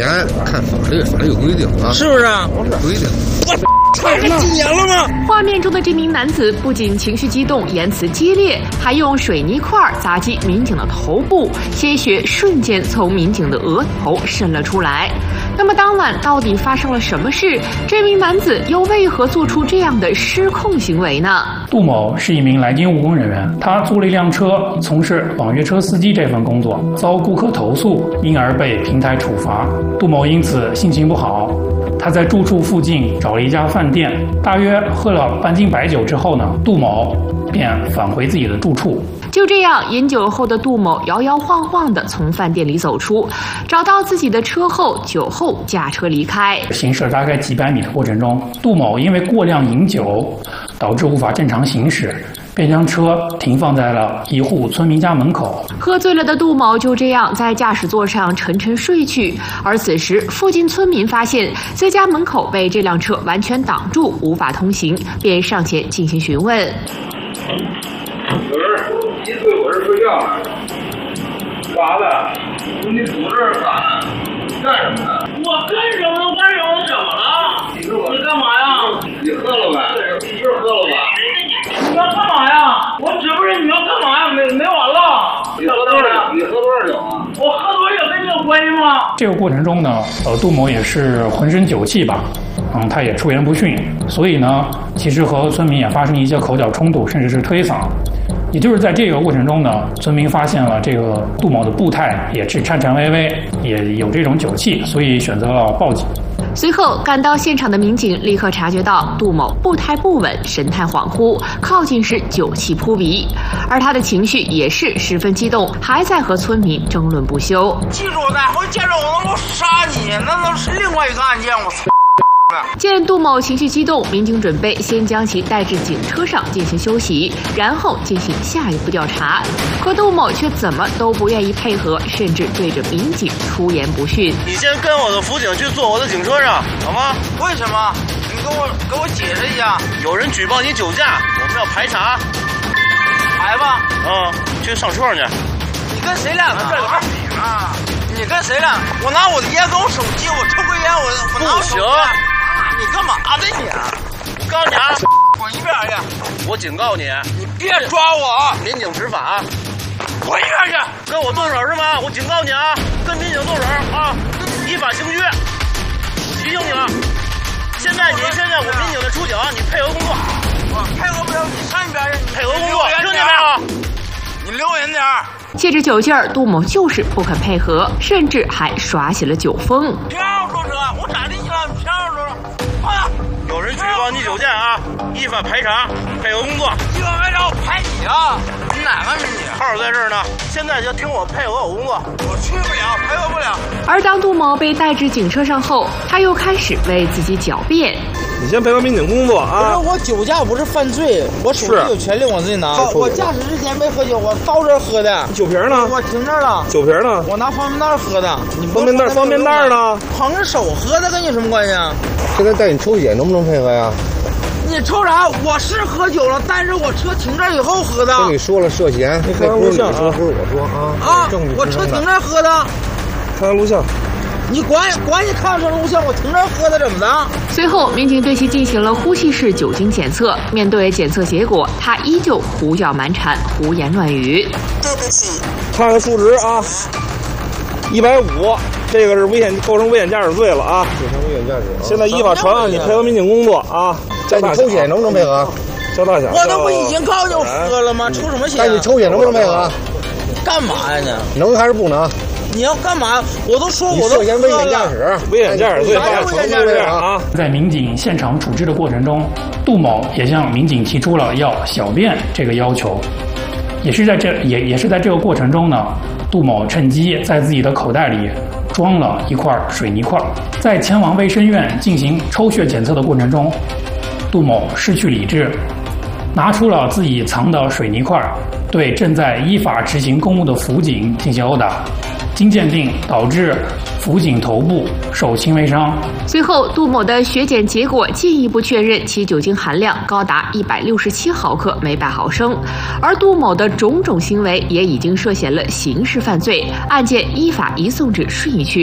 前看法律有规定啊， 是不是啊？ 规定。 快是几年了吗？ 画面中的这名男子不仅情绪激动、言辞激烈，还用水泥块砸击民警的头部，鲜血瞬间从民警的额头渗了出来。那么当晚到底发生了什么事？这名男子又为何做出这样的失控行为呢？ 杜某是一名来京务工人员，他租了一辆车，从事网约车司机这份工作，遭顾客投诉，因而被平台处罚。杜某因此心情不好，他在住处附近找了一家饭店，大约喝了半斤白酒之后呢，杜某便返回自己的住处。 就这样，饮酒后的杜某摇摇晃晃地从饭店里走出，找到自己的车后，酒后驾车离开。 行驶大概几百米的过程中，杜某因为过量饮酒，导致无法正常行驶，便将车停放在了一户村民家门口。 喝醉了的杜某就这样在驾驶座上沉沉睡去，而此时附近村民发现自家门口被这辆车完全挡住，无法通行，便上前进行询问。 有人一睡我这睡觉呢，干啥的？你堵这儿干呢？干什么呢？ 我干什么？我怎么了？你干嘛呀？ 你喝了呗？你是喝了吧？ 你要干嘛呀？我指不是你要干嘛呀？没完了。 你喝多少？你喝多少酒啊？ 我喝多少酒跟你有关系吗？ 这个过程中呢，杜某也是浑身酒气吧，他也出言不逊，所以呢，其实和村民也发生一些口角冲突，甚至是推搡。也就是在这个过程中呢，村民发现了这个杜某的步态也是颤颤巍巍，也有这种酒气，所以选择了报警。 随后赶到现场的民警立刻察觉到杜某步态不稳，神态恍惚，靠近时酒气扑鼻，而他的情绪也是十分激动，还在和村民争论不休。 记住，待会见着我能杀你，那都是另外一个案件，我操！ 见杜某情绪激动，民警准备先将其带至警车上进行休息，然后进行下一步调查。可杜某却怎么都不愿意配合，甚至对着民警出言不逊。 你先跟我的辅警去坐我的警车上，好吗？ 为什么？你给我解释一下。 有人举报你酒驾，我们要排查。 排吧。 去上车去。 你跟谁俩呢？这有你呢？你跟谁俩？我拿我的烟跟我手机，我抽根烟，我拿我手机。你干嘛呢你？ 我告诉你啊， 滚一边去！ 我警告你， 你别抓我！ 民警执法， 滚一边去！ 跟我动手是吗？我警告你啊，跟民警动手啊，依法刑拘。提醒你了，现在我民警的出警，你配合工作。 我配合不了，你上一边去！ 配合工作，听见没有？ 你留人点儿。 借着酒劲儿，杜某就是不肯配合，甚至还耍起了酒疯。 别让我说车，我咋的你了？你别让我说车！快呀！ 有人举报你酒驾啊，依法排查，配合工作。 依法排查，我排你啊！你哪个民警？ 号在这儿呢，现在就听我配合我工作。 我去不了，配合不了。 而当杜某被带至警车上后，他又开始为自己狡辩。 你先配合民警工作啊！ 不是，我酒驾不是犯罪，我手机有权利往自己拿。我驾驶之前没喝酒，我到这儿喝的。 酒瓶呢？ 我停这儿了。 酒瓶呢？ 我拿方便袋喝的。你方便袋呢？ 捧着手喝的跟你什么关系啊？ 现在带你抽血能不能配合呀？ 你抽啥？我是喝酒了，但是我车停这儿以后喝的。 跟你说了涉嫌， 看录像啊，不是我说啊。 我车停这儿喝的。 看看录像。 你管你看这录像，我停这儿喝的怎么的？ 随后，民警对其进行了呼气式酒精检测。面对检测结果，他依旧胡搅蛮缠、胡言乱语。 对不起。 看看数值啊，150，这个是构成危险驾驶罪了啊。 构成危险驾驶。 现在依法传唤你配合民警工作啊。 带你抽血能不能配合？ 交大小。 我那不已经告诉你我喝了吗？抽什么血？ 带你抽血能不能配合？ 干嘛呀你？ 能还是不能？ 你要干嘛？我都说我涉嫌危险驾驶， 危险驾驶罪，啊！ 在民警现场处置的过程中，杜某也向民警提出了要小便这个要求。也是在这个过程中呢，杜某趁机在自己的口袋里装了一块水泥块。在前往卫生院进行抽血检测的过程中，杜某失去理智，拿出了自己藏的水泥块，对正在依法执行公务的辅警进行殴打。经鉴定，导致辅警头部受轻微伤。 随后，杜某的血检结果进一步确认其酒精含量高达167毫克每100毫升，而杜某的种种行为也已经涉嫌了刑事犯罪，案件依法移送至顺义区